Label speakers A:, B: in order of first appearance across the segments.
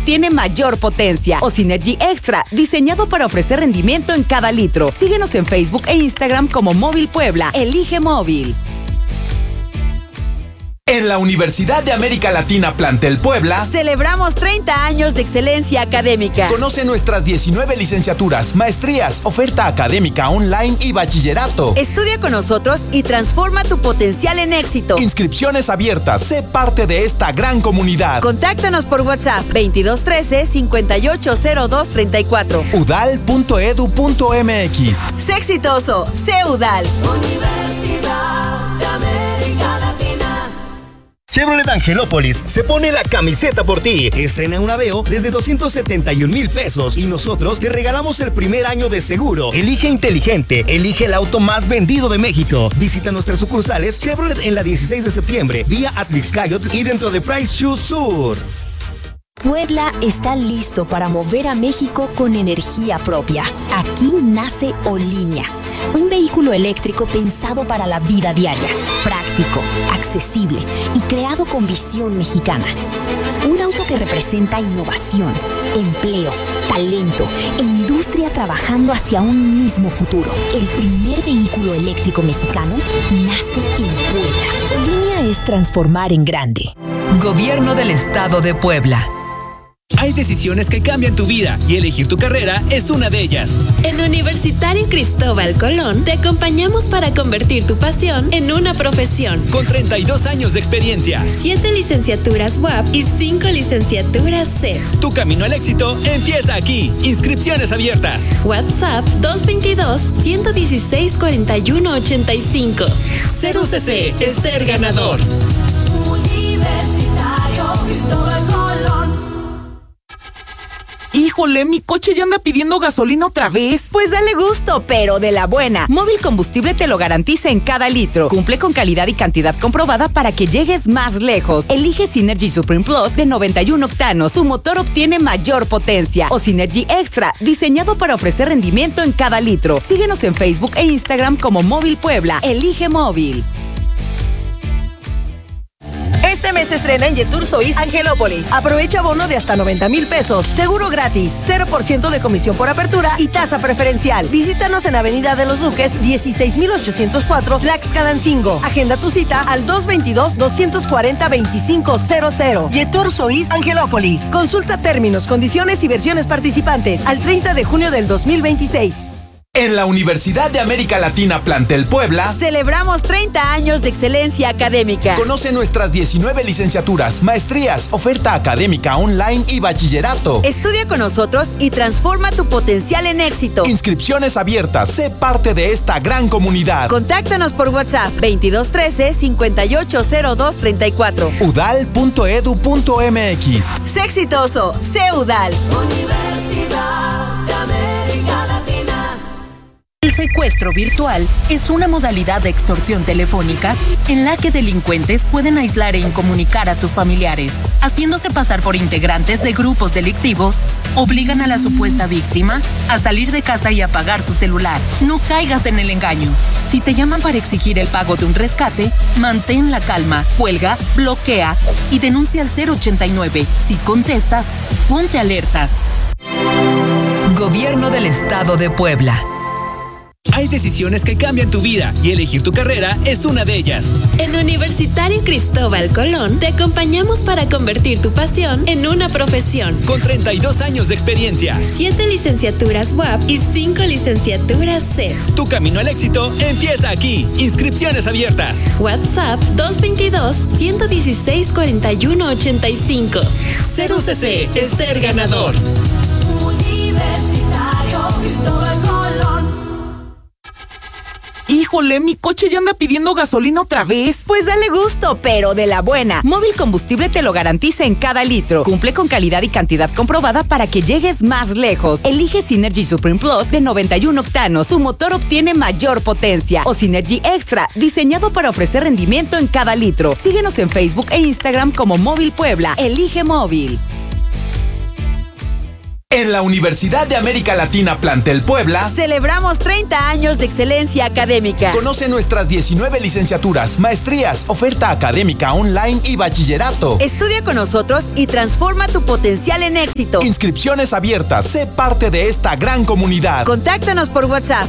A: obtiene mayor potencia. O Synergy Extra, diseñado para ofrecer rendimiento en cada litro. Síguenos en Facebook e Instagram como Móvil Puebla. Elige móvil.
B: En la Universidad de América Latina Plantel Puebla
A: celebramos 30 años de excelencia académica.
B: Conoce nuestras 19 licenciaturas, maestrías, oferta académica online y bachillerato.
A: Estudia con nosotros y transforma tu potencial en éxito.
B: Inscripciones abiertas. Sé parte de esta gran comunidad.
A: Contáctanos por WhatsApp 2213-580234.
B: udal.edu.mx.
A: Sé exitoso. Sé UDAL.
C: Universidad de América Latina.
D: Chevrolet Angelópolis se pone la camiseta por ti. Estrena un Aveo desde 271,000 pesos y nosotros te regalamos el primer año de seguro. Elige inteligente, elige el auto más vendido de México. Visita nuestras sucursales Chevrolet en la 16 de septiembre, vía Atlixcayot y dentro de Price Shoes Sur.
E: Puebla está listo para mover a México con energía propia. Aquí nace Olinea, un vehículo eléctrico pensado para la vida diaria, práctico, accesible y creado con visión mexicana. Un auto que representa innovación, empleo, talento e industria trabajando hacia un mismo futuro. El primer vehículo eléctrico mexicano nace en Puebla. Olinea es transformar en grande.
F: Gobierno del Estado de Puebla.
G: Hay decisiones que cambian tu vida y elegir tu carrera es una de ellas.
H: En Universitario Cristóbal Colón te acompañamos para convertir tu pasión en una profesión.
G: Con 32 años de experiencia,
H: 7 licenciaturas UAP y 5 licenciaturas CEF.
G: Tu camino al éxito empieza aquí. Inscripciones abiertas.
H: WhatsApp 222-116-4185.
G: Ser UCC es ser ganador.
C: Universitario Cristóbal Colón.
I: Híjole, mi coche ya anda pidiendo gasolina otra vez.
A: Pues dale gusto, pero de la buena. Móvil Combustible te lo garantiza en cada litro. Cumple con calidad y cantidad comprobada para que llegues más lejos. Elige Synergy Supreme Plus de 91 octanos. Tu motor obtiene mayor potencia. O Synergy Extra, diseñado para ofrecer rendimiento en cada litro. Síguenos en Facebook e Instagram como Móvil Puebla. Elige móvil. Este mes se estrena en Yetur Sois Angelópolis. Aprovecha bono de hasta 90,000 pesos. Seguro gratis, 0% de comisión por apertura y tasa preferencial. Visítanos en Avenida de los Duques, 16,804, Tlaxcalancingo. Agenda tu cita al 222-240-2500. Yetur Sois Angelópolis. Consulta términos, condiciones y versiones participantes al 30 de junio del 2026.
B: En la Universidad de América Latina Plantel Puebla
A: celebramos 30 años de excelencia académica.
B: Conoce nuestras 19 licenciaturas, maestrías, oferta académica online y bachillerato.
A: Estudia con nosotros y transforma tu potencial en éxito.
B: Inscripciones abiertas. Sé parte de esta gran comunidad.
A: Contáctanos por WhatsApp 2213-580234.
B: udal.edu.mx.
A: Sé exitoso. Sé UDAL.
C: Universidad de América Latina.
F: El secuestro virtual es una modalidad de extorsión telefónica en la que delincuentes pueden aislar e incomunicar a tus familiares, haciéndose pasar por integrantes de grupos delictivos, obligan a la supuesta víctima a salir de casa y apagar su celular. No caigas en el engaño. Si te llaman para exigir el pago de un rescate, mantén la calma, cuelga, bloquea y denuncia al 089. Si contestas, ponte alerta.
J: Gobierno del Estado de Puebla.
G: Hay decisiones que cambian tu vida y elegir tu carrera es una de ellas.
H: En Universitario Cristóbal Colón te acompañamos para convertir tu pasión en una profesión.
G: Con 32 años de experiencia,
H: 7 licenciaturas UAP y 5 licenciaturas CEF.
G: Tu camino al éxito empieza aquí. Inscripciones abiertas.
H: WhatsApp 222-116-4185.
G: Ser UCC es ser ganador.
C: Universitario Cristóbal Colón.
I: Híjole, mi coche ya anda pidiendo gasolina otra vez.
A: Pues dale gusto, pero de la buena. Móvil Combustible te lo garantiza en cada litro. Cumple con calidad y cantidad comprobada para que llegues más lejos. Elige Synergy Supreme Plus de 91 octanos. Tu motor obtiene mayor potencia. O Synergy Extra, diseñado para ofrecer rendimiento en cada litro. Síguenos en Facebook e Instagram como Móvil Puebla. Elige móvil.
B: En la Universidad de América Latina Plantel Puebla
A: celebramos 30 años de excelencia académica.
B: Conoce nuestras 19 licenciaturas, maestrías, oferta académica online y bachillerato.
A: Estudia con nosotros y transforma tu potencial en éxito.
B: Inscripciones abiertas. Sé parte de esta gran comunidad.
A: Contáctanos por WhatsApp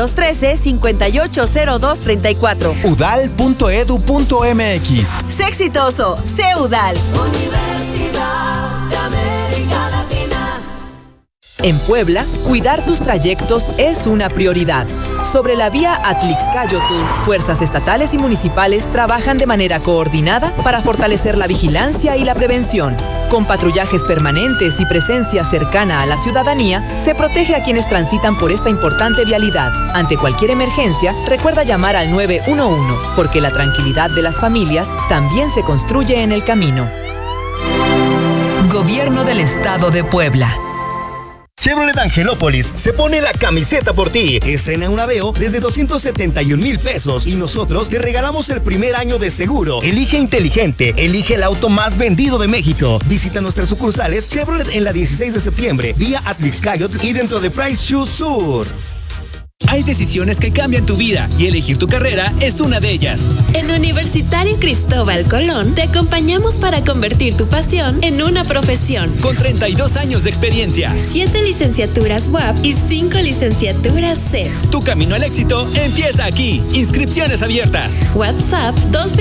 A: 2213-580234.
B: udal.edu.mx.
A: Sé exitoso, sé UDAL.
C: Universidad de América Latina.
J: En Puebla, cuidar tus trayectos es una prioridad. Sobre la vía Atlixcáyotl, fuerzas estatales y municipales trabajan de manera coordinada para fortalecer la vigilancia y la prevención. Con patrullajes permanentes y presencia cercana a la ciudadanía, se protege a quienes transitan por esta importante vialidad. Ante cualquier emergencia, recuerda llamar al 911, porque la tranquilidad de las familias también se construye en el camino. Gobierno del Estado de Puebla.
D: Chevrolet Angelópolis se pone la camiseta por ti. Estrena un Aveo desde 271,000 pesos y nosotros te regalamos el primer año de seguro. Elige inteligente, elige el auto más vendido de México. Visita nuestras sucursales Chevrolet en la 16 de septiembre, vía Atlixcáyotl y dentro de Price Shoes Sur.
G: Hay decisiones que cambian tu vida y elegir tu carrera es una de ellas.
H: En Universitario Cristóbal Colón te acompañamos para convertir tu pasión en una profesión.
G: Con 32 años de experiencia,
H: 7 licenciaturas UAP y 5 licenciaturas CEF.
G: tu camino al éxito empieza aquí. Inscripciones abiertas.
H: WhatsApp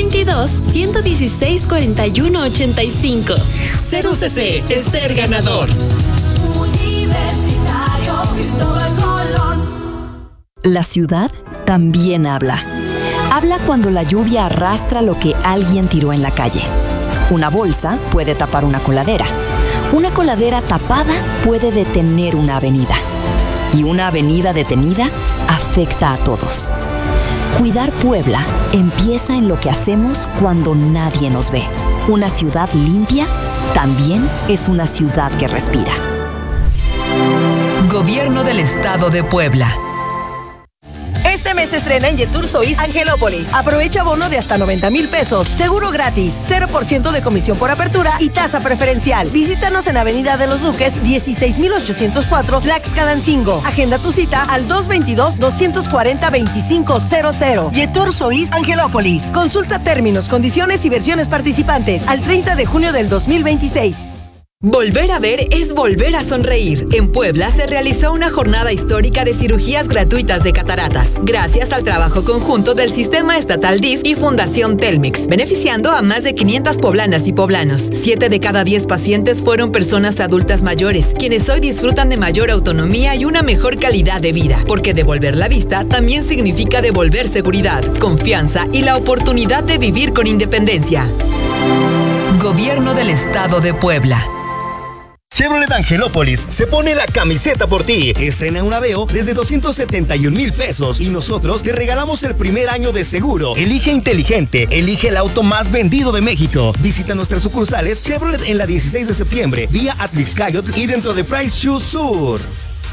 H: 222-116-4185.
G: Ser UCC es ser ganador.
C: Universitario Cristóbal Colón.
E: La ciudad también habla. Habla cuando la lluvia arrastra lo que alguien tiró en la calle. Una bolsa puede tapar una coladera. Una coladera tapada puede detener una avenida. Y una avenida detenida afecta a todos. Cuidar Puebla empieza en lo que hacemos cuando nadie nos ve. Una ciudad limpia también es una ciudad que respira.
J: Gobierno del Estado de Puebla.
A: Este mes se estrena en Yetur Sois Angelópolis. Aprovecha bono de hasta 90,000 pesos. Seguro gratis, 0% de comisión por apertura y tasa preferencial. Visítanos en Avenida de los Duques, 16,804, Tlaxcalancingo. Agenda tu cita al 222-240-2500. Yetur Sois Angelópolis. Consulta términos, condiciones y versiones participantes al 30 de junio del 2026.
J: Volver a ver es volver a sonreír. En Puebla se realizó una jornada histórica de cirugías gratuitas de cataratas, gracias al trabajo conjunto del Sistema Estatal DIF y Fundación Telmex, beneficiando a más de 500 poblanas y poblanos. 7 de cada 10 pacientes fueron personas adultas mayores, quienes hoy disfrutan de mayor autonomía y una mejor calidad de vida, porque devolver la vista también significa devolver seguridad, confianza y la oportunidad de vivir con independencia. Gobierno del Estado de Puebla.
D: Chevrolet Angelópolis se pone la camiseta por ti. Estrena un Aveo desde 271,000 pesos y nosotros te regalamos el primer año de seguro. Elige inteligente, elige el auto más vendido de México. Visita nuestras sucursales Chevrolet en la 16 de septiembre, vía Atlixcáyotl y dentro de Price Shoes Sur.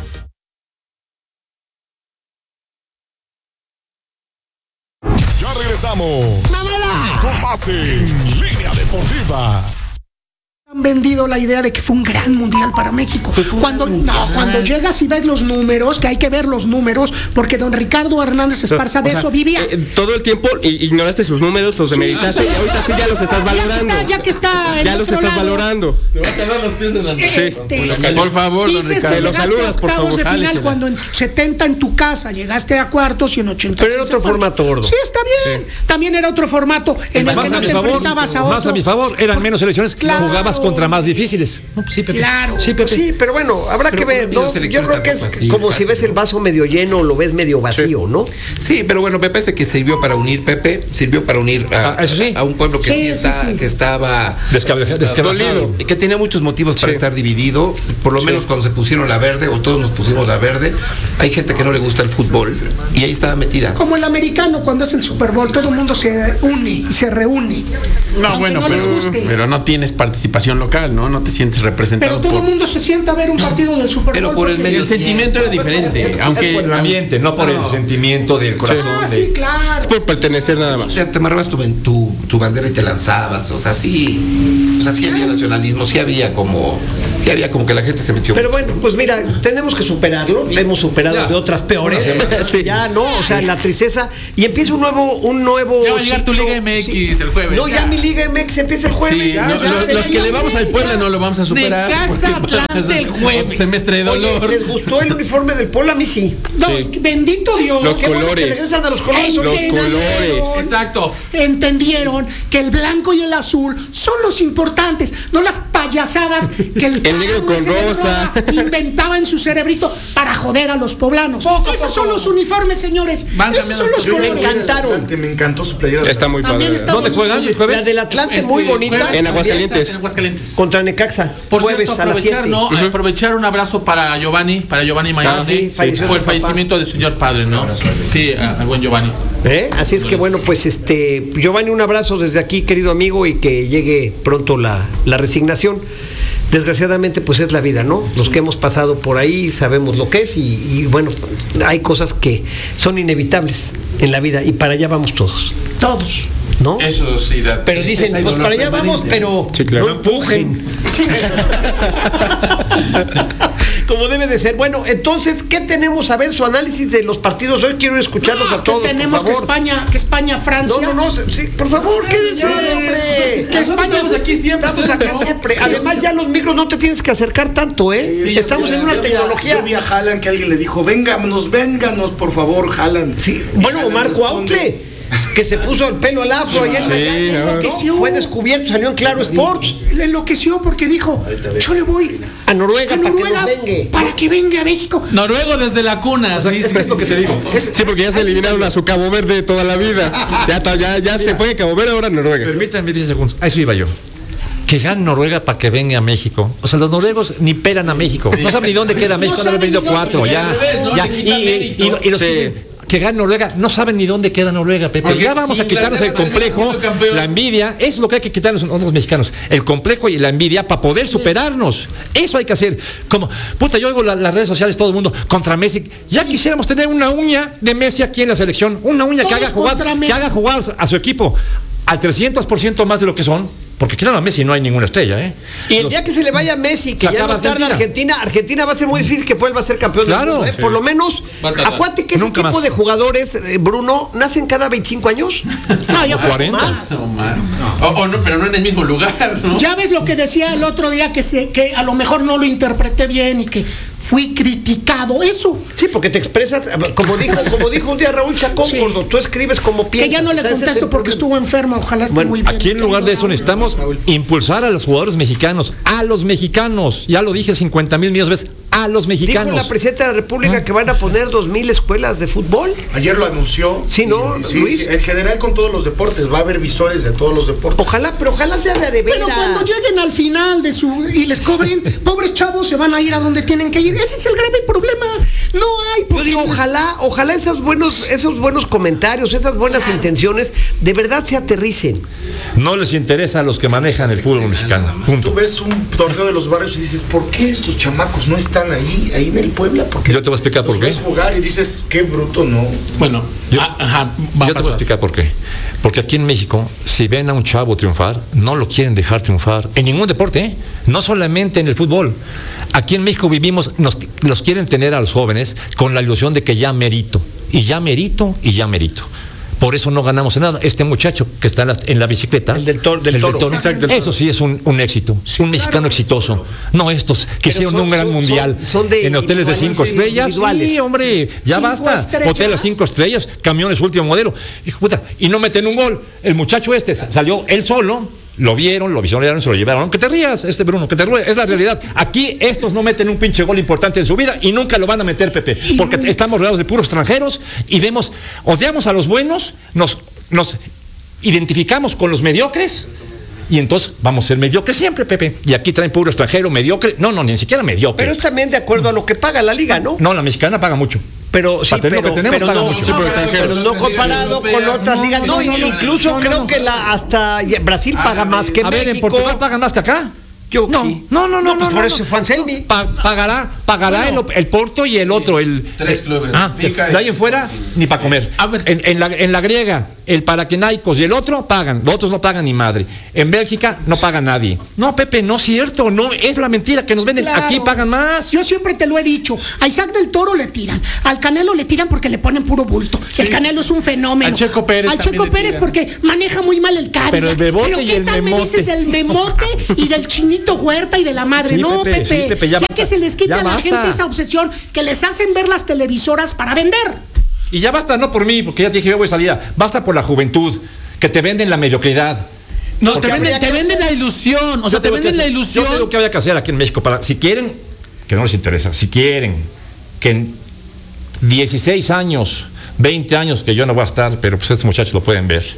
K: Ya regresamos. Con más en Línea Deportiva.
L: Han vendido la idea de que fue un gran mundial para México. Cuando llegas y ves los números, que hay que ver los números, porque don Ricardo Hernández Esparza de eso vivía.
M: Todo el tiempo ignoraste sus números, los meditaste y ahorita sí ya los estás valorando.
L: Ya
M: los estás valorando.
N: Te va a quedar los pies en las
M: Por favor, don Ricardo.
L: Los saludas, por favor. De final, cuando en 70 en tu casa llegaste a cuartos y en 86.
N: Pero era otro formato, gordo.
L: Sí, está bien. Sí. También era otro formato en el que no te enfrentabas a otro.
O: Más a mi favor, eran menos selecciones, jugabas contra más difíciles.
L: Sí, Pepe. Claro.
N: Sí, Pepe. Sí, pero bueno, habrá que ver, ¿no? Yo creo que es como si ves el vaso medio lleno o lo ves medio vacío, ¿no?
P: Sí, pero bueno, me parece que sirvió para unir, Pepe, a un pueblo que que estaba
O: descabezado,
P: que tenía muchos motivos para estar dividido, por lo menos cuando se pusieron la verde, o todos nos pusimos la verde. Hay gente que no le gusta el fútbol y ahí estaba metida.
L: Como el americano cuando es el Super Bowl, todo el mundo se une y se reúne.
Q: No, bueno, pero no tienes participación local, ¿no? No te sientes representado.
L: Pero todo el mundo se sienta a ver un partido del Super Bowl.
Q: Pero por el sentimiento era diferente, aunque
O: por el ambiente, no por el sentimiento del corazón.
L: Sí, claro.
Q: Por pertenecer nada más.
P: O sea, te amarrabas tu bandera y te lanzabas, o sea, sí había nacionalismo, sí había como Sí, había como que la gente se metió.
N: Pero bueno, pues mira, tenemos que superarlo. Le hemos superado de otras peores. Sí. Ya, ¿no? O sea, la tristeza. Y empieza un nuevo.
R: Ya va a llegar tu Liga MX el jueves.
N: No, ya mi Liga MX empieza el jueves.
Q: Sí, los que le vamos al Puebla no lo vamos a superar.
R: Necaxa Atlante el jueves.
Q: Semestre de dolor.
N: Oye, ¿les gustó el uniforme del Puebla? A mí sí.
L: No, bendito Dios.
Q: Los colores.
N: Bueno que regresan a los colores.
Q: Los colores.
R: Exacto.
L: Entendieron que el blanco y el azul son los importantes, no las payasadas que el
Q: negro con rosa
L: inventaba en su cerebrito para joder a los poblanos. Esos son los uniformes, señores. Esos son los colores.
N: Me encantaron.
K: Me encantó su playera.
Q: Está muy padre.
O: ¿Dónde juegan?
N: La del Atlante muy bonita.
M: En Aguascalientes.
N: Contra Necaxa.
R: Por
N: jueves
R: cierto,
N: a las 7.
R: aprovechar un abrazo para Giovanni Mayani, por el fallecimiento de su señor padre, ¿no? Sí, al buen Giovanni.
N: Así es que bueno, pues Giovanni, un abrazo desde aquí, querido amigo, y que llegue pronto la resignación. Desgraciadamente, pues es la vida, ¿no? Los que hemos pasado por ahí sabemos lo que es y bueno, hay cosas que son inevitables en la vida y para allá vamos todos. Todos. ¿No?
P: Eso sí da.
N: Pero dicen, pues para allá vamos, pero no empujen. Como debe de ser. Bueno, entonces, ¿qué tenemos? A ver, su análisis de los partidos. Hoy quiero escucharlos a todos.
L: Tenemos
N: por favor.
L: que España, Francia.
N: No, sí, por favor, quédense, hombre.
L: Que España.
R: Estamos aquí siempre.
N: Además, ya los micros no te tienes que acercar tanto, ¿eh? Sí, estamos en una tecnología.
K: Yo vi a Haaland que alguien le dijo, vénganos, por favor, Haaland.
N: Sí. Bueno, Marco Autle, que se puso el pelo al afro y fue descubierto, salió en Claro Sports.
L: Le enloqueció porque dijo, yo le voy
N: a Noruega
L: para que venga a México.
R: Noruego desde la cuna.
O: O sea, es lo que te digo.
M: Sí, porque ya se eliminaron a su Cabo Verde toda la vida. Ya se fue Cabo Verde, ahora Noruega.
O: Permítanme 10 segundos. A eso iba yo. Que gane Noruega para que venga a México. O sea, los noruegos ni pelan a México. No saben ni dónde queda México. Han venido 4. Y los que gane Noruega no saben ni dónde queda Noruega, Pepe. Porque ya vamos a quitarnos el complejo, la envidia. Eso es lo que hay que quitarnos nosotros mexicanos. El complejo y la envidia para poder superarnos. Eso hay que hacer. Como, yo oigo las redes sociales, todo el mundo contra Messi. Ya quisiéramos tener una uña de Messi aquí en la selección. Una uña que haga jugar a su equipo al 300% más de lo que son. Porque claro, a Messi no hay ninguna estrella, ¿eh?
N: Y el día que se le vaya a Messi, que ya no tarda Argentina va a ser muy difícil que vuelva a ser campeón del mundo, ¿eh? Sí. Por lo menos, acuérdate que ese tipo de jugadores, Bruno, nacen cada 25 años.
L: No, ya
O: 40.
R: No, pero no en el mismo lugar, ¿no?
L: Ya ves lo que decía el otro día, que a lo mejor no lo interpreté bien y que fui criticado, eso.
N: Sí, porque te expresas, como dijo un día Raúl Chacón, gordo, tú escribes como piensas.
L: Que ya no le contesto porque estuvo enfermo, ojalá esté muy bien.
O: Aquí en lugar de eso necesitamos impulsar a los jugadores mexicanos, ya lo dije 50,000 millones de veces, a los mexicanos.
N: Dijo la presidenta de la República que van a poner 2,000 escuelas de fútbol.
K: Ayer lo anunció.
N: Sí, ¿no, Luis?
K: Sí, en general con todos los deportes, va a haber visores de todos los deportes.
N: Ojalá sea de veras.
L: Pero cuando lleguen al final y les cobren, pobres chavos se van a ir a donde tienen que ir. Ese es el grave problema. No hay.
N: Yo digo, ojalá esos buenos comentarios, esas buenas intenciones, de verdad se aterricen.
O: No les interesa a los que manejan el fútbol mexicano. Punto.
K: Tú ves un torneo de los barrios y dices, ¿por qué estos chamacos no están ahí en el Puebla? Porque
O: yo te voy a explicar por qué.
K: Ves jugar y dices, qué bruto, ¿no?
R: Bueno,
O: yo te voy a explicar por qué. Porque aquí en México, si ven a un chavo triunfar, no lo quieren dejar triunfar en ningún deporte, ¿eh? No solamente en el fútbol. Aquí en México vivimos, los quieren tener a los jóvenes con la ilusión de que ya merito. Por eso no ganamos nada. Este muchacho que está en la bicicleta,
N: el del toro.
O: Eso sí es un éxito, un mexicano exitoso. No estos que hicieron un gran mundial en hoteles de 5 estrellas. Sí, hombre, ya basta. Hoteles 5 estrellas, camiones último modelo. Y no meten un gol. El muchacho salió él solo. Lo vieron, lo visionaron, se lo llevaron. Aunque te rías, Bruno, que te rías, es la realidad. Aquí estos no meten un pinche gol importante en su vida y nunca lo van a meter, Pepe. Porque estamos rodeados de puros extranjeros y odiamos a los buenos, nos identificamos con los mediocres y entonces vamos a ser mediocres siempre, Pepe. Y aquí traen puro extranjero, mediocre. No, ni siquiera mediocre.
N: Pero es también de acuerdo a lo que paga la liga, ¿no?
O: No, la mexicana paga mucho.
N: Pero sí,
O: lo que tenemos paga mucho.
N: Pero no comparado con otras ligas. No, incluso creo que hasta Brasil paga más que México.
O: A ver, ¿en Portugal pagan más que acá?
N: Yo
O: no,
N: sí.
O: No,
N: pues por eso fue Anselmi.
O: Pagará el Porto y el otro, el
P: 3 clubes.
O: De ahí en fuera, ni para comer. A ver, en la griega, el Panathinaikos y el otro pagan, los otros no pagan ni madre. En Bélgica no paga nadie. No, Pepe, no es cierto, no, es la mentira que nos venden. Claro. Aquí pagan más.
L: Yo siempre te lo he dicho, a Isaac del Toro le tiran, al Canelo le tiran porque le ponen puro bulto. Sí. El Canelo es un fenómeno.
R: Al Checo Pérez
L: porque maneja muy mal el cardio.
O: Pero el bebote
L: ¿Pero
O: y
L: qué
O: el
L: tal
O: memote?
L: Me dices el memote y del Chinito Huerta y de la madre?
O: Sí,
L: no,
O: Pepe, sí, Pepe,
L: ya
O: basta,
L: que se les quita a la
O: basta.
L: gente esa obsesión que les hacen ver las televisoras para vender.
O: Y ya basta, no por mí, porque ya te dije, yo voy a salir. Basta por la juventud, que te venden la mediocridad.
R: No, te venden la ilusión. O sea, te venden la ilusión.
O: Yo tengo que había que hacer aquí en México para, si quieren, que no les interesa, si quieren que en 16 años, 20 años, que yo no voy a estar, pero pues estos muchachos lo pueden ver,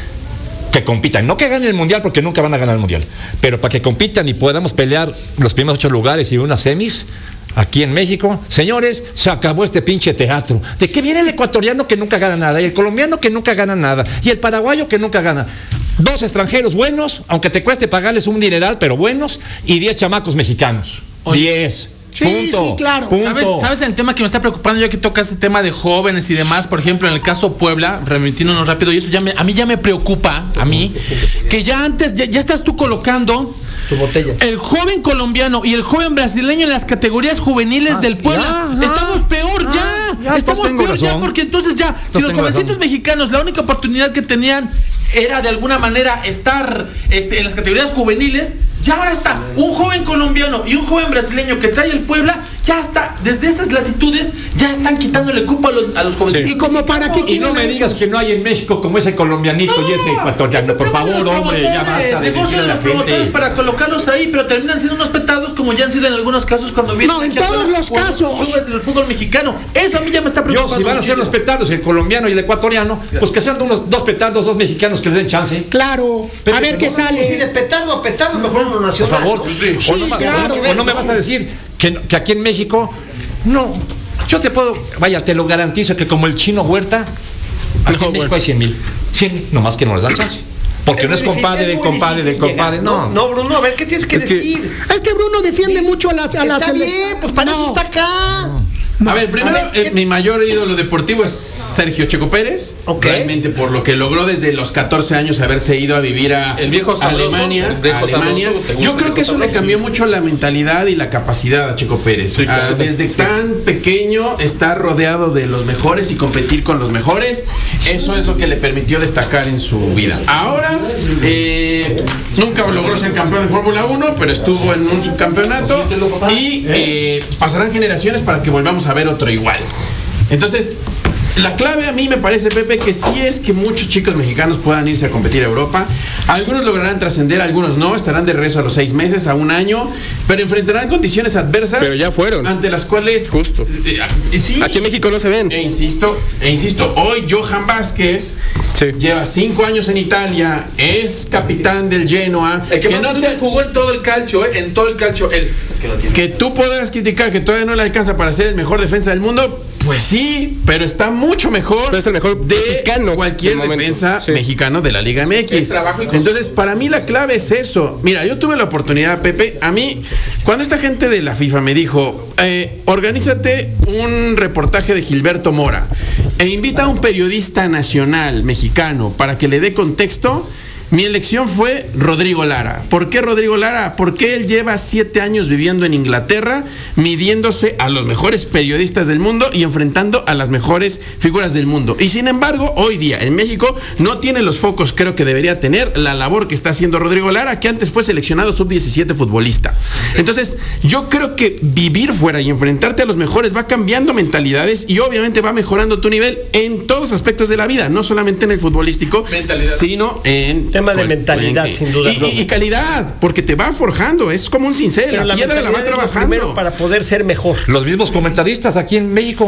O: que compitan, no que ganen el mundial porque nunca van a ganar el mundial, pero para que compitan y podamos pelear los primeros 8 lugares y unas semis aquí en México. Señores, se acabó este pinche teatro. ¿De qué viene el ecuatoriano que nunca gana nada? Y el colombiano que nunca gana nada, y el paraguayo que nunca gana. 2 extranjeros buenos, aunque te cueste pagarles un dineral, pero buenos, y 10 chamacos mexicanos. 10.
L: Sí,
O: punto,
L: sí, claro.
O: Punto.
R: ¿Sabes el tema que me está preocupando, ya que tocas el tema de jóvenes y demás? Por ejemplo, en el caso Puebla, remitiéndonos rápido, y eso a mí ya me preocupa, que ya antes, ya estás tú colocando
N: tu botella.
R: El joven colombiano y el joven brasileño en las categorías juveniles del Puebla. Estamos peor ya. Estamos peor ya, porque entonces ya, si los jovencitos mexicanos, la única oportunidad que tenían era de alguna manera estar en las categorías juveniles, ya ahora está un joven colombiano y un joven brasileño que trae el Puebla, ya está, desde esas latitudes, ya están quitándole cupo a los jóvenes.
L: Sí. Y como para qué.
O: Y no me digas que no hay en México como ese colombianito y ese ecuatoriano, por favor, hombre, ya basta de
R: negocio de los promotores para colocarlos ahí, pero terminan siendo unos petados como ya han sido en algunos casos cuando vienen.
L: No, en todos los casos.
R: El fútbol mexicano. Eso a mí ya me está preocupando.
O: Si van a ser los petardos, el colombiano y el ecuatoriano, pues que sean unos 2 petardos, 2 mexicanos que les den chance.
L: Claro,
O: pero,
L: a ver qué sale.
N: Si de petardo a petardo, mejor uno nacional.
O: Por favor,
L: sí, claro.
O: O no me vas a decir que aquí en México, no, yo te puedo, vaya, te lo garantizo que como el Chino Huerta, aquí en México hay 100,000. 100, nomás que no les dan chance. Porque no es compadre del compadre del compadre, no.
N: No, Bruno, a ver, ¿qué tienes que decir?
L: Es que Bruno defiende mucho a las.
N: Está bien, pues para eso está acá.
P: A ver, primero, mi mayor ídolo deportivo es Sergio Checo Pérez. Realmente por lo que logró desde los 14 años haberse ido a vivir a Alemania. Yo creo que eso le cambió mucho la mentalidad y la capacidad a Checo Pérez. Sí, claro. Desde tan pequeño estar rodeado de los mejores y competir con los mejores, eso es lo que le permitió destacar en su vida. Ahora, nunca logró ser campeón de Fórmula 1, pero estuvo en un subcampeonato y pasarán generaciones para que volvamos a ver otro igual. Entonces, la clave a mí me parece, Pepe, que sí es que muchos chicos mexicanos puedan irse a competir a Europa. Algunos lograrán trascender, algunos no, estarán de regreso a los 6 meses, a un año, pero enfrentarán condiciones adversas.
M: Pero ya fueron.
P: Ante las cuales...
M: Justo.
P: Sí,
M: aquí en México no se ven.
P: E insisto, hoy Johan Vázquez lleva 5 años en Italia, es capitán del Genoa.
R: El que no te jugó en todo el calcio, en todo el calcio.
P: Que tú podrás criticar que todavía no le alcanza para ser el mejor defensa del mundo. Pues sí, pero está mucho mejor.
M: Pero es el mejor
P: de
M: mexicano
P: cualquier defensa mexicano de la Liga MX. Entonces, para mí la clave es eso. Mira, yo tuve la oportunidad, Pepe, a mí, cuando esta gente de la FIFA me dijo, organízate un reportaje de Gilberto Mora e invita a un periodista nacional mexicano para que le dé contexto, mi elección fue Rodrigo Lara. ¿Por qué Rodrigo Lara? Porque él lleva 7 años viviendo en Inglaterra, midiéndose a los mejores periodistas del mundo y enfrentando a las mejores figuras del mundo. Y sin embargo, hoy día en México no tiene los focos, creo que debería tener, la labor que está haciendo Rodrigo Lara, que antes fue seleccionado sub-17 futbolista. Entonces, yo creo que vivir fuera y enfrentarte a los mejores va cambiando mentalidades y obviamente va mejorando tu nivel en todos los aspectos de la vida, no solamente en el futbolístico, sino en
N: tema de mentalidad, sin duda.
P: Y calidad, porque te va forjando, es como un cincel, la piedra la va trabajando.
N: Primero para poder ser mejor.
O: Los mismos comentaristas aquí en México,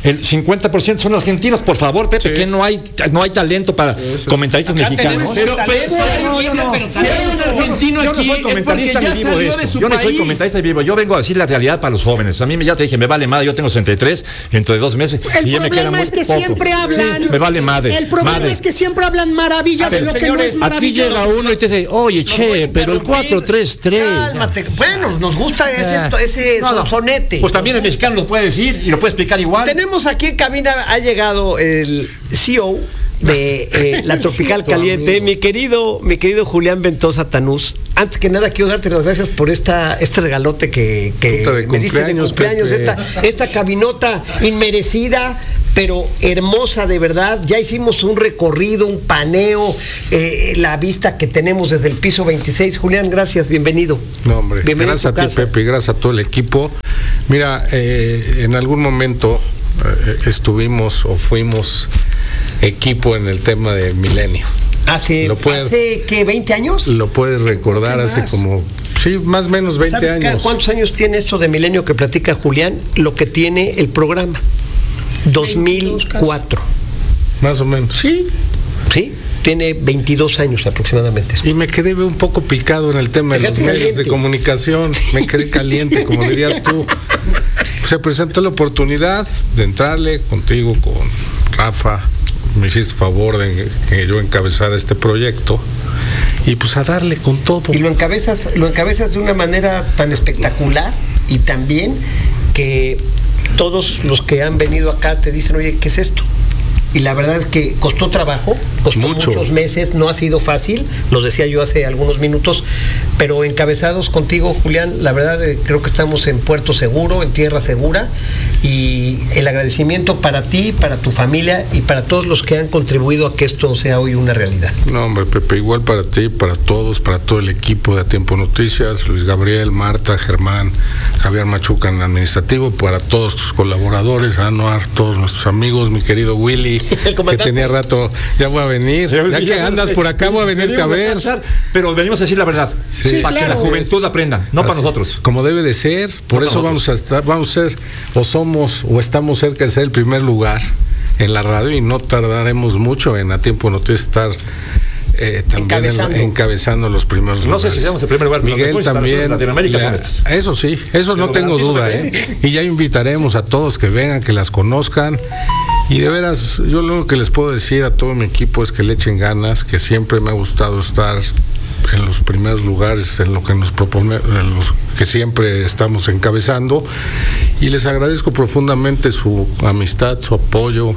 O: el 50% son argentinos. Por favor, Pepe, que no hay talento para comentaristas mexicanos.
P: Pero si hay un argentino aquí es porque ya salió de su país.
O: Yo no soy comentarista vivo, yo vengo a decir la realidad para los jóvenes. A mí ya te dije, me vale madre, yo tengo 63, dentro de 2 meses.
L: El problema es que siempre hablan.
O: Me vale madre.
L: El problema es que siempre hablan maravillas de lo que no es maravilloso.
O: Aquí llega uno y te dice, oye, pero el 4-3-3.
N: Cálmate. Bueno, nos gusta ese sonete.
O: Pues también el mexicano lo puede decir y lo puede explicar igual.
N: Tenemos aquí en cabina, ha llegado el CEO de la Tropical Caliente, mi querido Julián Ventosa Tanús. Antes que nada quiero darte las gracias por este regalote que me diste de cumpleaños, esta cabinota inmerecida, pero hermosa de verdad. Ya hicimos un recorrido, un paneo, la vista que tenemos desde el piso 26. Julián, gracias, bienvenido.
S: No, hombre, gracias a ti, Pepe, y gracias a todo el equipo. Mira, en algún momento estuvimos o fuimos equipo en el tema de Milenio.
N: ¿Hace qué, 20 años?
S: Lo puedes recordar, hace como, sí, más o menos 20 años.
N: ¿Cuántos años tiene esto de Milenio que platica Julián? Lo que tiene el programa. 2004.
S: Más o menos.
N: Sí. Tiene 22 años aproximadamente.
S: Y me quedé un poco picado en el tema de los medios de comunicación. Me quedé caliente, como dirías tú. Se presentó la oportunidad de entrarle contigo, con Rafa. Me hiciste favor de que yo encabezara este proyecto. Y pues a darle con todo.
N: Y lo encabezas de una manera tan espectacular y también que todos los que han venido acá te dicen, oye, ¿qué es esto? Y la verdad es que costó trabajo, costó muchos meses, no ha sido fácil, lo decía yo hace algunos minutos, pero encabezados contigo, Julián, la verdad creo que estamos en puerto seguro, en tierra segura, y el agradecimiento para ti, para tu familia y para todos los que han contribuido a que esto sea hoy una realidad.
S: No, hombre, Pepe, igual para ti, para todos, para todo el equipo de A Tiempo Noticias, Luis Gabriel, Marta, Germán, Javier Machuca en administrativo, para todos tus colaboradores, Anuar, todos nuestros amigos, mi querido Willy, que tenía rato, ya voy a venir, ya que andas por acá voy a venirte a ver.
O: Pero venimos a decir la verdad, para que la juventud aprenda, no para nosotros.
S: Como debe de ser, por eso vamos a ser, o somos, o estamos cerca de ser el primer lugar en la radio, y no tardaremos mucho en A Tiempo Noticias estar también encabezando los primeros lugares.
O: No sé si seamos el primer lugar, pero
S: Miguel también.
O: Latinoamérica son estas.
S: Eso sí, eso no tengo duda, Y ya invitaremos a todos que vengan, que las conozcan. Y de veras, yo lo que les puedo decir a todo mi equipo es que le echen ganas, que siempre me ha gustado estar en los primeros lugares, en lo que nos propone, en los que siempre estamos encabezando. Y les agradezco profundamente su amistad, su apoyo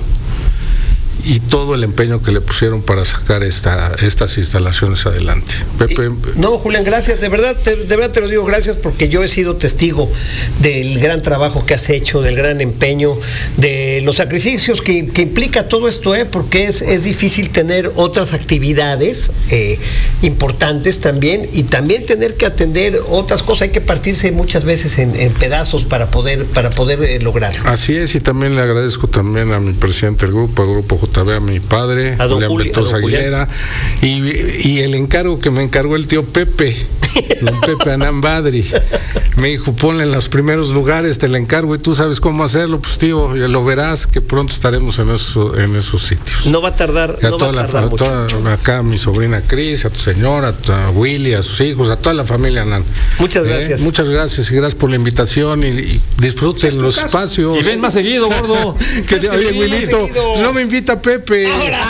S: y todo el empeño que le pusieron para sacar estas instalaciones adelante. Pepe.
N: No, Julián, gracias, de verdad te lo digo, gracias, porque yo he sido testigo del gran trabajo que has hecho, del gran empeño, de los sacrificios que implica todo esto, porque es difícil tener otras actividades importantes también, y también tener que atender otras cosas. Hay que partirse muchas veces en pedazos para poder lograrlo.
S: Así es, y también le agradezco también a mi presidente del grupo, al Grupo JB, a mi padre, Julián Ventosa Aguilera, y el encargo que me encargó el tío Pepe, don Pepe Anambadri, me dijo, ponle en los primeros lugares, te la encargo, y tú sabes cómo hacerlo, pues tío, ya lo verás, que pronto estaremos en esos sitios.
N: No va a tardar,
S: mucho. Acá a mi sobrina Cris, a tu señora, a Willy, a sus hijos, a toda la familia Nan.
N: Muchas gracias.
S: Muchas gracias, y gracias por la invitación, y disfruten los espacios.
O: Y ven más seguido, gordo.
S: Oye, Wilito, no me invita Pepe.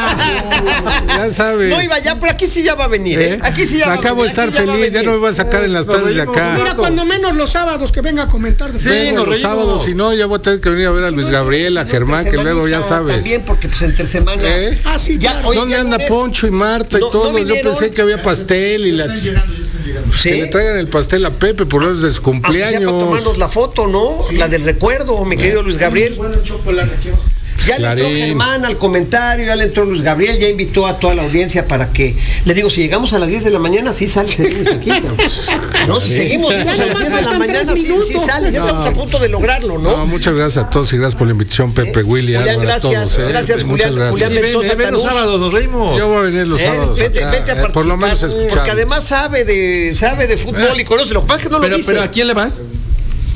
S: Ya sabes.
N: No iba ya, pero aquí sí ya va a venir, Aquí sí ya va a venir.
S: Acabo de estar feliz, ya no me voy a sacar en las tardes de acá.
L: Mira, cuando menos los sábados que venga a comentar.
S: Los sábados, si no, ya voy a tener que venir a ver a Luis Gabriel, a Germán, que luego ya sabes.
N: También, porque pues entre semana.
L: Sí,
N: ya,
S: ¿dónde anda Poncho y Marta y todos? Yo pensé que había pastel y la. Que le traigan el pastel a Pepe por los de su cumpleaños.
N: Ya para tomarnos la foto, ¿no? Sí. La del recuerdo, mi querido Luis Gabriel.
L: Bueno, el chocolate aquí abajo.
N: Ya le entró Germán al comentario, ya le entró Luis Gabriel, ya invitó a toda la audiencia para que, le digo, si llegamos a las 10 de la mañana, sí sale, seguimos aquí. No, si seguimos a las 10 de la mañana, sí sale, ya estamos a punto de lograrlo, ¿no?
S: No, muchas gracias a todos y gracias por la invitación, Pepe, Willy,
N: Álvaro,
S: a todos.
N: Gracias, Julián.
S: Muchas gracias.
O: Ven los sábados, nos reímos.
S: Yo voy a venir los sábados.
N: Vete a participar,
S: por lo menos escuchar.
N: Porque además sabe de fútbol y conoce, lo que pasa es que no lo dice.
P: Pero ¿a quién le vas?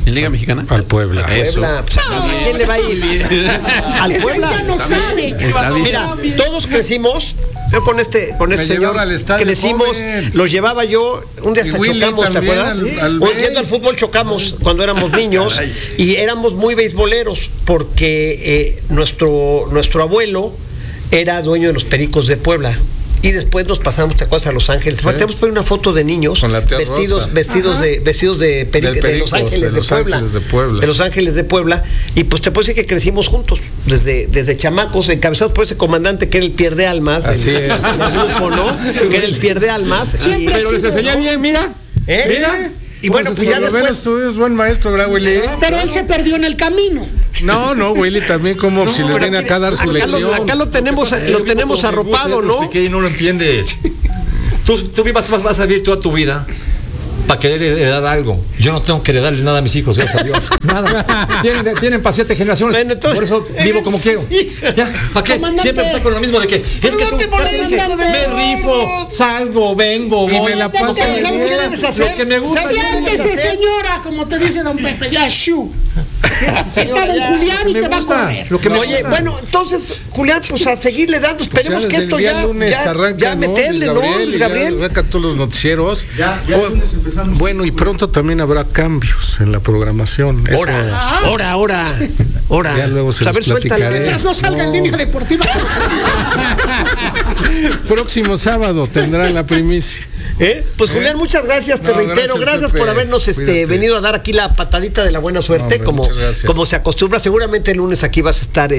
P: ¿En Liga Mexicana?
S: Al Puebla.
N: Eso. ¿A quién le va a ir? Al Puebla.
L: Ya no sabe.
N: Mira, todos crecimos. Yo con este señor crecimos, los llevaba yo, un día hasta chocamos, ¿te acuerdas? Yendo al fútbol chocamos cuando éramos niños y éramos muy beisboleros porque nuestro abuelo era dueño de los Pericos de Puebla. Y después nos pasamos, ¿te acuerdas? A Los Ángeles. Sí. Tenemos por ahí una foto de niños vestidos de Los Ángeles de Puebla. De Los Ángeles de Puebla. Y pues te puedo decir que crecimos juntos, desde chamacos, encabezados por ese comandante que era el Pierde Almas.
S: Así es.
N: El grupo, ¿no? Que era el Pierde Almas.
O: Pero les enseñé bien, mira.
N: Mira. Y bueno, pues ya después...
S: Tú eres buen maestro, ¿verdad, Willy?
L: Pero él se perdió en el camino.
S: No, Willy también como si le viene acá a dar su lección.
N: Acá lo tenemos arropado, ¿no?
O: Y no lo entiendes. Tú vas a vivir toda tu vida para querer heredar algo. Yo no tengo que heredarle nada a mis hijos, gracias a Dios. Nada. Tienen para 7 generaciones. Bueno, entonces, por eso vivo como quiero. ¿Ya? ¿Para qué? Siempre está con lo mismo de que es que me rifo, salgo, vengo, voy.
S: Y me la paso.
L: Lo que me gusta. Siéntese, señora, como te dice don Pepe, ya, shu. Está don Julián y te va a correr.
N: Oye, bueno, entonces, Julián, pues a seguirle dando. Esperemos que esto ya meterle, ¿no?
S: Gabriel. Arranca todos los noticieros.
K: Ya el lunes empezamos.
S: Bueno, y pronto también habrá cambios en la programación.
N: Ahora.
S: Ya luego se los platicaré.
L: Mientras no salga en línea deportiva.
S: Próximo sábado tendrá la primicia.
N: Pues Julián, muchas gracias, te reitero, gracias por habernos venido a dar aquí la patadita de la buena suerte, como se acostumbra. Seguramente el lunes aquí vas a estar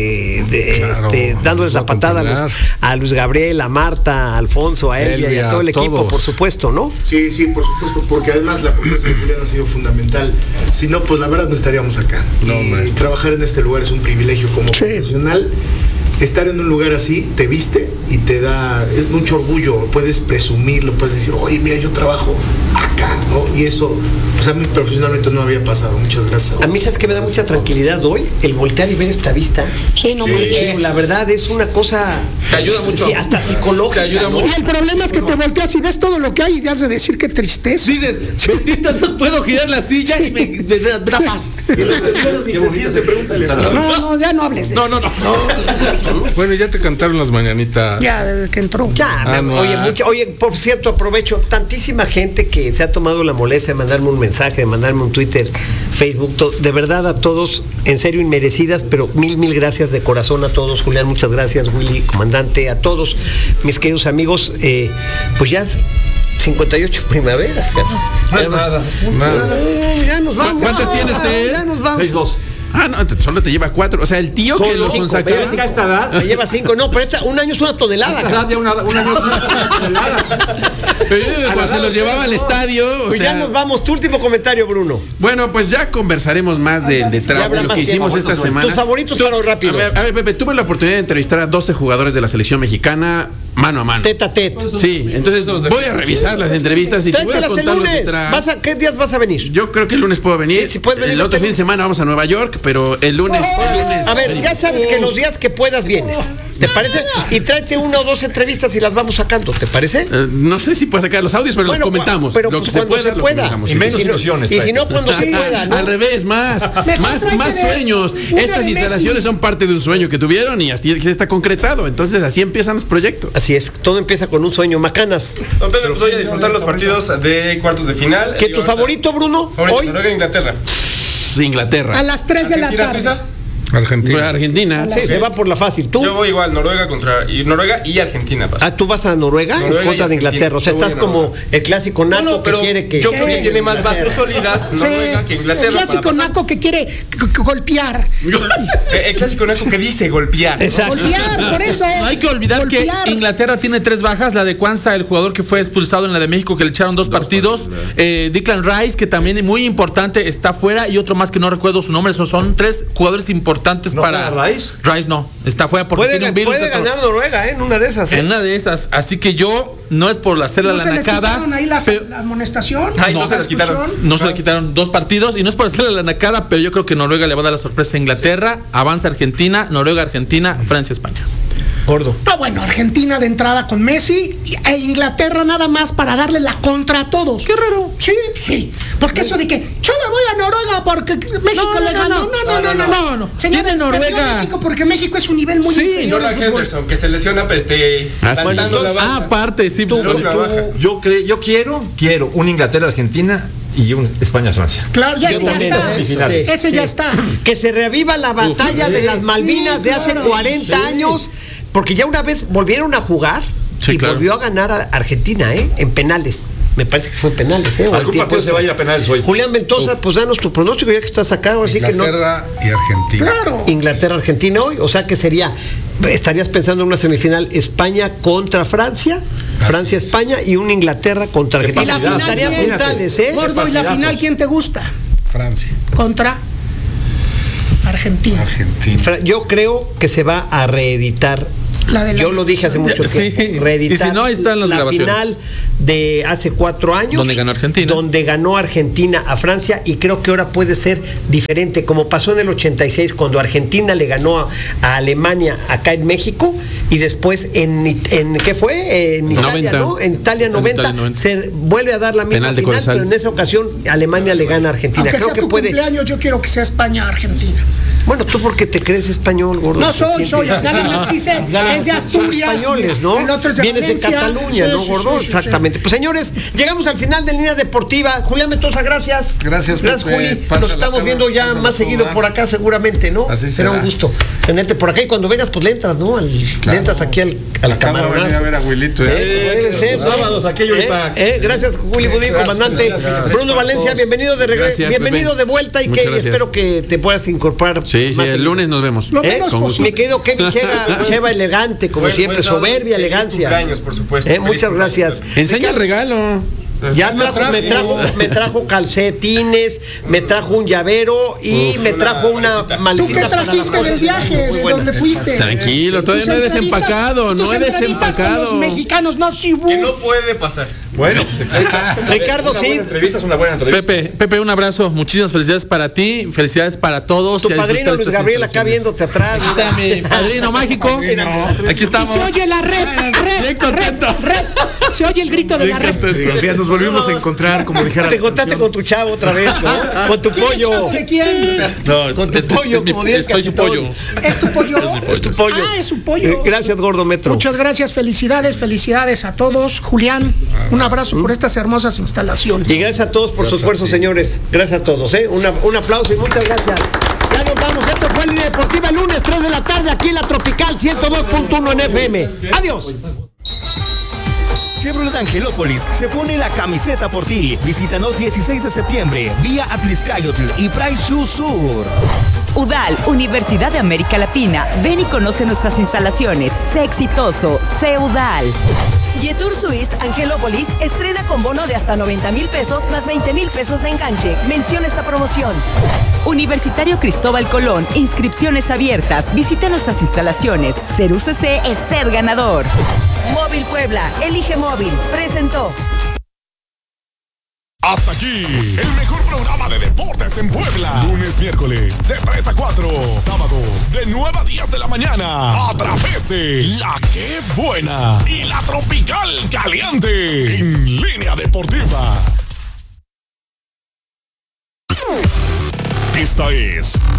N: dándoles la patada a Luis Gabriel, a Marta, a Alfonso, a Elvia y a todo el equipo, por supuesto, ¿no?
K: Sí, por supuesto, porque además la presencia de Julián ha sido fundamental. Si no, pues la verdad no estaríamos acá. Y trabajar en este lugar es un privilegio como profesional. Estar en un lugar así te viste y te da mucho orgullo, puedes presumirlo, puedes decir, oye, mira, yo trabajo acá, ¿no? Y eso, pues a mí profesionalmente no había pasado. Muchas gracias.
N: A mí, ¿sabes qué me da mucha tranquilidad hoy? El voltear y ver esta vista. La verdad es una cosa...
O: Te ayuda mucho.
N: Sí, hasta psicológica.
L: Te ayuda mucho. El problema es que te volteas y ves todo lo que hay y has de decir qué tristeza.
R: Dices, bendita, no puedo girar la silla y me da paz.
K: Y los terceros ni se siente, pregúntale.
L: No, ya no hables.
R: No.
S: Bueno, ya te cantaron las mañanitas.
L: Ya, desde que entró.
N: Oye, por cierto, aprovecho, tantísima gente que se ha tomado la molestia de mandarme un mensaje, de mandarme un Twitter, Facebook, de verdad a todos, en serio, inmerecidas, pero mil gracias de corazón a todos. Julián, muchas gracias, Willy, comandante, a todos mis queridos amigos, pues ya 58 primaveras.
O: No es nada.
N: Ya nos vamos.
P: ¿Cuántas tienes,
N: Ya nos vamos.
O: 6-2.
P: No, solo te lleva 4. O sea, el tío que los sonsaquea.
O: A esta edad
N: me lleva 5. No, pero un año es una tonelada.
O: Esta edad ya un año es una tonelada.
P: Pero se los llevaba al estadio.
N: Pues ya nos vamos. Tu último comentario, Bruno.
P: Bueno, pues ya conversaremos más del detrás de lo que hicimos esta semana.
N: Tus favoritos para rápido.
P: A ver, Pepe, tuve la oportunidad de entrevistar a 12 jugadores de la selección mexicana mano a mano.
N: Tete a tete.
P: Sí, entonces voy a revisar las entrevistas y te voy a contar los detrás.
N: ¿Qué días vas a venir?
P: Yo creo que el lunes puedo venir.
N: Sí, puedes venir.
P: El otro fin de semana vamos a Nueva York, pero el lunes.
N: A ver, ya sabes que los días que puedas vienes. ¿Te parece? Y tráete 1 o 2 entrevistas y las vamos sacando, ¿te parece?
P: No sé si puedes sacar los audios, pero los comentamos.
N: Pero
P: lo
N: pues
P: que
N: cuando se pueda.
O: Y menos ilusiones.
N: Y si no, cuando se pueda, ¿no?
P: Al revés, más sueños. Estas instalaciones son parte de un sueño que tuvieron y así se está concretado. Entonces así empiezan los proyectos.
N: Así es, todo empieza con un sueño. Macanas.
T: Don Pedro, pues voy a disfrutar los partidos de cuartos de final.
N: ¿Qué tu favorito, Bruno?
T: Hoy Noruega, Inglaterra.
L: A las 3 de la tarde.
S: Argentina.
N: Sí, se va por la fácil. ¿Tú?
T: Yo voy igual, Noruega y Argentina.
N: ¿Tú vas a Noruega en contra de Inglaterra? O sea, estás como el clásico naco que quiere que...
T: Yo creo que tiene más bases sólidas Noruega que Inglaterra.
L: El clásico naco que quiere golpear.
T: El clásico naco que dice golpear.
L: Exacto. Golpear, por eso.
R: No hay que olvidar que Inglaterra tiene 3 bajas. La de Kwanzaa, el jugador que fue expulsado en la de México, que le echaron 2 partidos. Declan Rice, que también es muy importante, está fuera. Y otro más que no recuerdo su nombre. Esos son 3 jugadores importantes para...
O: ¿Rice?
R: Rice no, está fuera porque tiene un virus.
N: Puede ganar Noruega, en una de esas.
R: En una de esas. Así que yo, no es por hacerle la nacada.
L: ¿No se les quitaron ahí la amonestación?
T: No se les quitaron.
R: No se le quitaron 2 partidos. Y no es por hacerle la nacada, pero yo creo que Noruega le va a dar la sorpresa a Inglaterra. Avanza Argentina, Noruega, Argentina, Francia, España.
N: Gordo.
L: No, bueno, Argentina de entrada con Messi e Inglaterra nada más para darle la contra a todos.
R: Qué raro.
L: Sí. Porque eso de que yo le voy a Noruega porque México le ganó. No. Señores, perdió México porque México es un nivel muy inferior.
T: Jordan Henderson, que se lesiona saltando la banda.
P: Aparte, sí.
O: Yo quiero un Inglaterra-Argentina y un España-Francia.
L: Claro, ya está. Ese ya está.
N: Que se reviva la batalla de las Malvinas de hace 40 años, porque ya una vez volvieron a jugar y volvió a ganar a Argentina, en penales. Me parece que fue en penales,
O: Algún partido se va a ir a penales hoy.
N: Julián Ventosa, pues danos tu pronóstico ya que estás acá, así que no.
S: Inglaterra y Argentina.
L: Claro.
N: Inglaterra-Argentina hoy, o sea que estarías pensando en una semifinal España contra Francia, Francia-España y un Inglaterra contra Argentina.
L: Y la final
N: estarían brutales,
L: Gordo, ¿y la final quién te gusta?
S: Francia.
L: Contra Argentina.
N: Yo creo que se va a reeditar. Yo lo dije hace mucho tiempo. Reeditar.
P: Y si no, ahí están las grabaciones.
N: Final de hace 4 años. Donde ganó Argentina a Francia, y creo que ahora puede ser diferente, como pasó en el 86 cuando Argentina le ganó a Alemania acá en México, y después en ¿qué fue? En Italia,
P: 90.
N: ¿no? En Italia 90 se vuelve a dar la misma final, pero en esa ocasión Alemania le gana a Argentina.
L: Aunque
N: creo
L: sea
N: que
L: tu cumpleaños, yo quiero que sea España-Argentina.
N: Bueno, tú porque te crees español, Gordo.
L: No soy, es de Asturias.
N: Españoles, ¿no?
L: El otro es de
N: Vienes
L: Valencia.
N: de Cataluña, ¿no, Gordo?
L: Sí.
N: Exactamente. Pues señores, llegamos al final de Línea Deportiva. Julián Mendoza, gracias.
S: Gracias,
N: Juli. Nos estamos viendo ya más seguido por acá, seguramente, ¿no?
S: Así
N: será un gusto tenerte por acá, y cuando vengas, pues le entras, ¿no? Le entras aquí al camaronazo.
S: Venir a ver a Wilito.
O: Sábados, aquello
N: gracias, Juli Budín, comandante. Bruno Valencia, bienvenido de regreso. Bienvenido de vuelta, y que espero que te puedas incorporar.
P: Sí, el lunes nos vemos.
N: Mi querido Kevin Cheva elegante, como siempre, soberbia, elegancia.
T: Cumpleaños, por supuesto.
N: Muchas gracias.
P: Enseña el regalo.
N: Ya me trajo calcetines, me trajo un llavero y me trajo una maletita.
L: ¿Tú qué trajiste del viaje? ¿De dónde fuiste?
P: Tranquilo, todavía no he desempacado.
L: Con los mexicanos,
T: que no puede pasar.
O: Bueno,
N: Ricardo, sí.
O: Entrevista es una buena entrevista.
P: Pepe, un abrazo. Muchísimas felicidades para ti. Felicidades para todos.
N: Tu padrino Luis Gabriel acá viéndote atrás.
P: Aquí está mi padrino mágico. Aquí estamos.
L: Se oye la red. Se oye el grito de la red.
K: Nos volvimos a encontrar, como dijera.
N: Te encontraste con tu chavo otra vez, ¿no? Con tu pollo.
L: ¿De quién?
P: No,
N: con tu pollo,
P: soy su pollo.
L: ¿Es tu pollo?
N: Es tu pollo.
L: Es su pollo.
N: Gracias, Gordo Metro.
L: Muchas gracias, felicidades a todos. Julián, un abrazo por estas hermosas instalaciones.
N: Y gracias a todos por su esfuerzo, señores. Gracias a todos, un aplauso y muchas gracias. Ya nos vamos. Esto fue Línea Deportiva, el lunes 3 de la tarde, aquí en la Tropical 102.1 en FM. Adiós.
D: Chevrolet Angelópolis se pone la camiseta por ti. Visítanos 16 de septiembre, vía Atliscayotl y Price Shoe Sur.
A: UDAL, Universidad de América Latina. Ven y conoce nuestras instalaciones. Sé exitoso, sé UDAL.
U: Jetour Suisse Angelópolis estrena con bono de hasta 90,000 pesos más 20,000 pesos de enganche. Menciona esta promoción.
A: Universitario Cristóbal Colón, inscripciones abiertas. Visita nuestras instalaciones. Ser UCC es ser ganador.
U: Móvil Puebla, elige móvil. Presentó.
V: Hasta aquí, el mejor programa de deportes en Puebla. Lunes, miércoles, de 3 a 4. Sábados, de 9 a 10 de la mañana. A través de La Que Buena y La Tropical Caliente. En Línea Deportiva. Esta es